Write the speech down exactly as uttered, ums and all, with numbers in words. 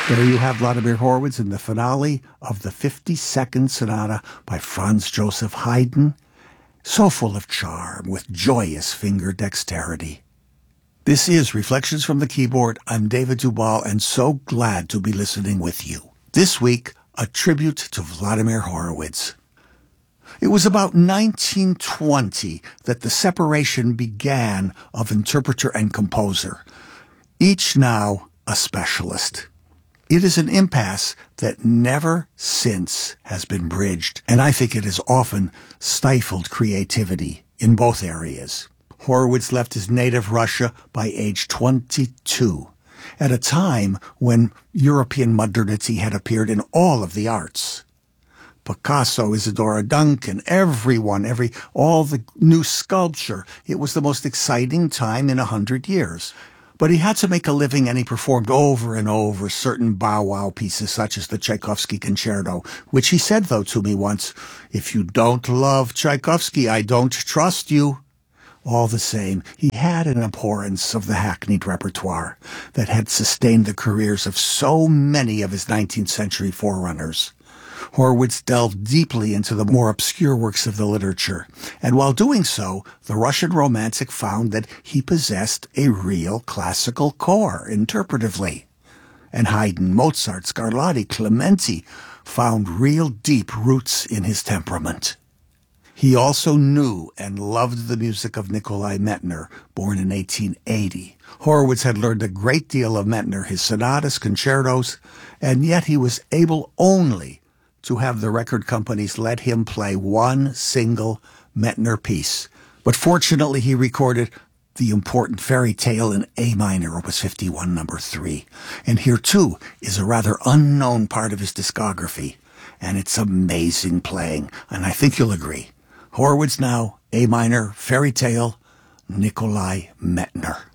There you have Vladimir Horowitz in the finale of the fifty-second Sonata by Franz Joseph Haydn, so full of charm with joyous finger dexterity. This is Reflections from the Keyboard. I'm David Duvall, and so glad to be listening with you. This week, a tribute to Vladimir Horowitz. It was about nineteen twenty that the separation began of interpreter and composer, each now a specialist. It is an impasse that never since has been bridged, and I think it has often stifled creativity in both areas. Horowitz left his native Russia by age twenty-two, at a time when European modernity had appeared in all of the arts. Picasso, Isadora Duncan, everyone, every, all the new sculpture. It was the most exciting time in a hundred years. But he had to make a living, and he performed over and over certain bow-wow pieces such as the Tchaikovsky Concerto, which he said, though, to me once, "If you don't love Tchaikovsky, I don't trust you." All the same, he had an abhorrence of the hackneyed repertoire that had sustained the careers of so many of his nineteenth century forerunners. Horowitz delved deeply into the more obscure works of the literature, and while doing so, the Russian romantic found that he possessed a real classical core interpretively. And Haydn, Mozart, Scarlatti, Clementi found real deep roots in his temperament. He also knew and loved the music of Nikolai Medtner, born in eighteen eighty. Horowitz had learned a great deal of Medtner, his sonatas, concertos, and yet he was able only to have the record companies let him play one single Medtner piece. But fortunately, he recorded the important fairy tale in A minor, Opus fifty-one, number three. And here, too, is a rather unknown part of his discography. And it's amazing playing, and I think you'll agree. Horowitz now, A minor, fairy tale, Nikolai Medtner.